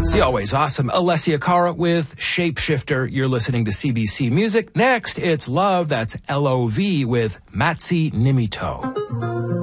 It's the always awesome Alessia Cara with Shapeshifter. You're listening to CBC Music. Next, it's Love, that's Love, with Matsi Nimito.